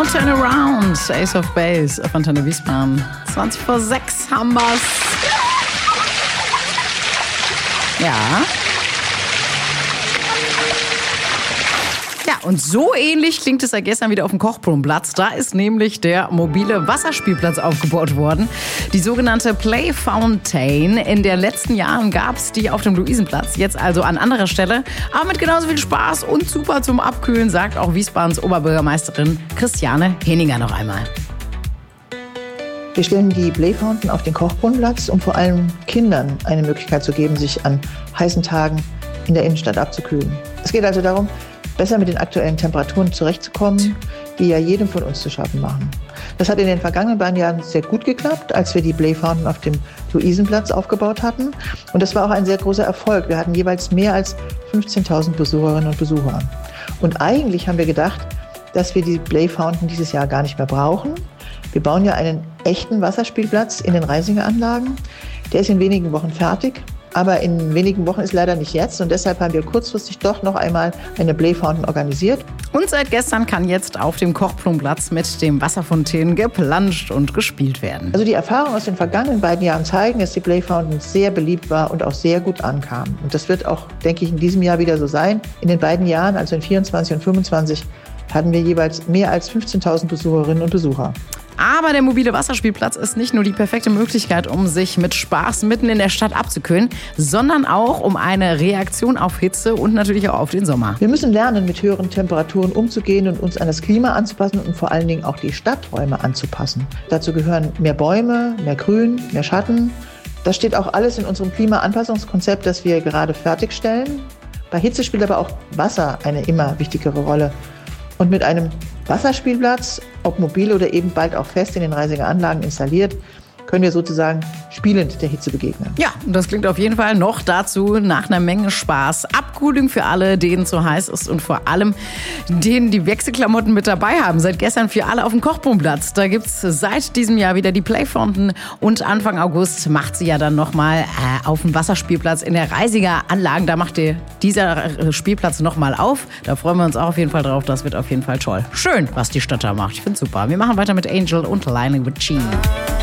Turn Around, Ace of Base auf Antenne Wiesbaden. 20:06 haben wir's. Ja. Ja, und so ähnlich klingt es ja gestern wieder auf dem Kochbrunnenplatz. Da ist nämlich der mobile Wasserspielplatz aufgebaut worden. Die sogenannte Play Fountain. In den letzten Jahren gab es die auf dem Luisenplatz. Jetzt also an anderer Stelle. Aber mit genauso viel Spaß und super zum Abkühlen, sagt auch Wiesbadens Oberbürgermeisterin Christiane Henninger noch einmal. Wir stellen die Play Fountain auf den Kochbrunnenplatz, um vor allem Kindern eine Möglichkeit zu geben, sich an heißen Tagen in der Innenstadt abzukühlen. Es geht also darum, besser mit den aktuellen Temperaturen zurechtzukommen, die ja jedem von uns zu schaffen machen. Das hat in den vergangenen beiden Jahren sehr gut geklappt, als wir die Play Fountain auf dem Luisenplatz aufgebaut hatten. Und das war auch ein sehr großer Erfolg. Wir hatten jeweils mehr als 15.000 Besucherinnen und Besucher. Und eigentlich haben wir gedacht, dass wir die Play Fountain dieses Jahr gar nicht mehr brauchen. Wir bauen ja einen echten Wasserspielplatz in den Reisinger Anlagen. Der ist in wenigen Wochen fertig. Aber in wenigen Wochen ist leider nicht jetzt und deshalb haben wir kurzfristig doch noch einmal eine Play Fountain organisiert. Und seit gestern kann jetzt auf dem Kochbrunnenplatz mit dem Wasserfontänen geplanscht und gespielt werden. Also die Erfahrungen aus den vergangenen beiden Jahren zeigen, dass die Play Fountain sehr beliebt war und auch sehr gut ankam. Und das wird auch, denke ich, in diesem Jahr wieder so sein. In den beiden Jahren, also in 24 und 25, hatten wir jeweils mehr als 15.000 Besucherinnen und Besucher. Aber der mobile Wasserspielplatz ist nicht nur die perfekte Möglichkeit, um sich mit Spaß mitten in der Stadt abzukühlen, sondern auch um eine Reaktion auf Hitze und natürlich auch auf den Sommer. Wir müssen lernen, mit höheren Temperaturen umzugehen und uns an das Klima anzupassen und vor allen Dingen auch die Stadträume anzupassen. Dazu gehören mehr Bäume, mehr Grün, mehr Schatten. Das steht auch alles in unserem Klimaanpassungskonzept, das wir gerade fertigstellen. Bei Hitze spielt aber auch Wasser eine immer wichtigere Rolle. Und mit einem Wasserspielplatz, ob mobil oder eben bald auch fest in den Reisinger Anlagen installiert, können wir sozusagen spielend der Hitze begegnen. Ja, das klingt auf jeden Fall noch dazu nach einer Menge Spaß. Abkühlung für alle, denen zu heiß ist und vor allem denen die Wechselklamotten mit dabei haben. Seit gestern für alle auf dem Kochbrunnenplatz. Da gibt es seit diesem Jahr wieder die Play Fountain und Anfang August macht sie ja dann nochmal auf dem Wasserspielplatz in der Reisinger Anlagen. Da macht dieser Spielplatz nochmal auf. Da freuen wir uns auch auf jeden Fall drauf. Das wird auf jeden Fall toll. Schön, was die Stadt da macht. Ich finde es super. Wir machen weiter mit Angel und Lionel Richie.